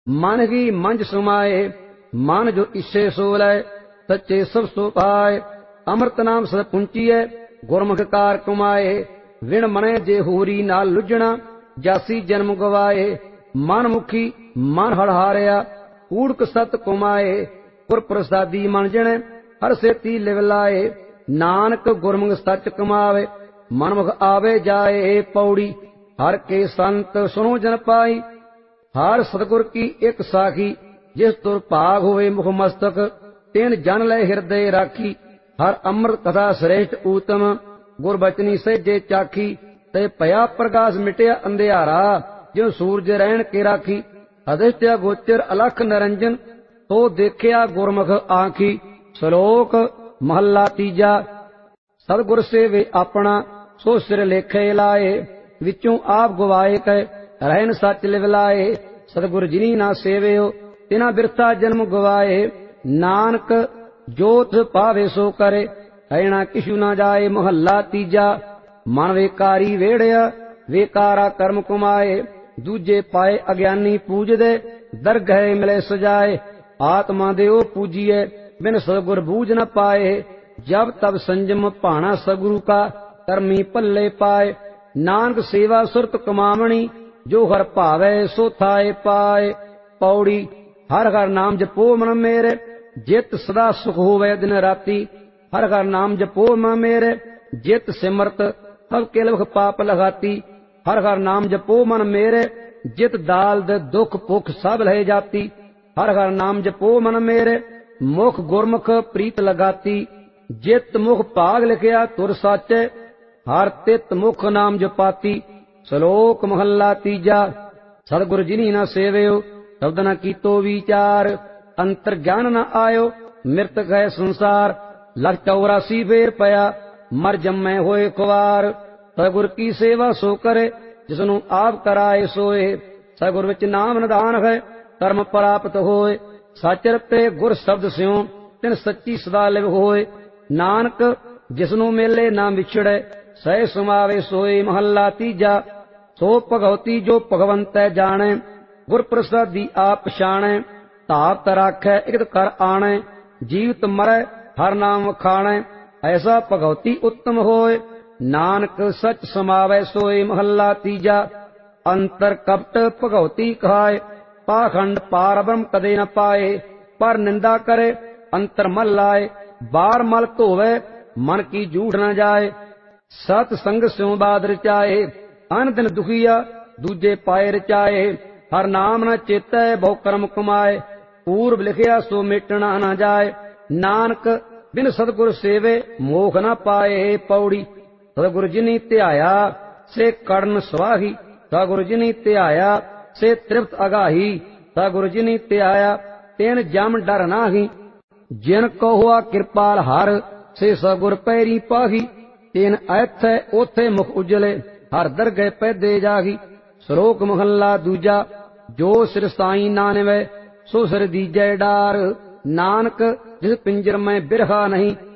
मन ही मंज सुमाए, मन जो इसे सो लै, सच्चे सब सो पाए। अमृत नाम सद पुंचीए, गुरमुख कार कमाए। विण मने जे होरी नाल लुझना, जासी जन्म गवाए। मन मुखी मन हड़हारिया, कूड़क सत कुमाए। पुर प्रसादी मन जने, हर सेती लिव लाए। नानक गुरमुख सच कमावे, मनमुख आवे जाए। पौड़ी हर के संत सुनो जन पाई, हर सतगुर की एक साखी। जिस तुर भाग होए मुख मस्तक, तेन जन लै हृदय राखी। हर अमृत कथा श्रेष्ठ ऊतम, गुर बचनी सहजे चाखी। ते भया प्रकाश मिटिया अंधियारा, जिउ सूरज रहन के राखी। अधिष्ठिया गोचर अलख निरंजन, तो देखिया गुरमुख आखी। श्लोक महला तीजा। सतगुर सेवे अपना, सो सिर लेखे लाए। विचों आप गवाए कै, रहन सच लिव लाए। सतगुर जिनी ना सेवियो, तिना बिरथा जन्म गवाए। नानक जोत पावे सो करे, रहना किशु ना जाए। महला तीजा। मन वेकारी वेड़िया, वेकारा कर्म कमाए। दूजे पाए अज्ञानी पूजदे, दरगह मिले सजाए। आत्मा दे ओ पूजिए, बिन सतगुर बूझ न पाए। जब तब संजम भाना सगुरु का, कर्मी पल्ले पाए। नानक सेवा सुरत कमावणी, जो हर भावे सो थाए पाए। पौड़ी हर हर नाम जपो मन मेरे, जित सदा सुख होवे दिन राती। हर हर नाम जपो मन मेरे, जित सिमरत सब किलख पाप लगाती। हर हर नाम जपो मन मेरे, जित दाल्द दुख भुख सब लहे जाती। हर हर नाम जपो मन मेरे, मुख गुरमुख प्रीत लगाती। जित मुख भाग लिखिया तुर साचे, हर तित मुख नाम जपाती। श्लोक महला तीजा। सतगुर जिनी न सेवियो, शब्द न कीतो विचार। अंतर ज्ञान न आयो, मृतक है संसार। लख 84 फेर पया, मर जम्मै होए कुवार। सतगुर की सेवा सो करे, जिसनु आप कराए सोए। सतगुर विच नाम निधान है, कर्म प्राप्त होए। सच रते गुर शब्द स्यों, तिन सच्ची सदा लिव होए। नानक जिसनु मेले ना विछड़े, सह समावे सोए। महला तीजा। सो भगवती जो भगवंत जाने, गुर प्रसादी आप पछाणे। धात राखै इकत कर आणे, जीवत मरै हर नाम खाणे। ऐसा भगवती उत्तम होए, नानक सच समावै सोए। महला तीजा। अंतर कपट भगवती कहाए, पाखंड पार ब्रह्म कदे न पाए। पर निंदा करे अंतर मल लाए, बार मल धोवे मन की झूठ न जाए। सत संग स्यों बाद रचाए, अन दिन दुखिया दूजे पाए रचाए। हर नाम न चेतै बहु कर्म कमाए, पूर्व लिखिया सो मिटना न जाए। नानक बिन सतगुर सेवे, मोख न पाए। पौड़ी सतगुर जिनी ध्याया, से कड़न स्वाही। सतगुर जिनी ध्याया, से तृप्त अगाही। सतगुर जिनी ध्याया, तेन जम डर नाही। जिन को हुआ कृपाल हर, से सतगुर पैरी पाही। तेन ऐथे ओथे मुख उजले, हर दरगह पैदे जाही। श्लोक महला दूजा। जो सिर साई नानवे, सो सिर दीजै डार। नानक जिस पिंजर में बिरहा नहीं,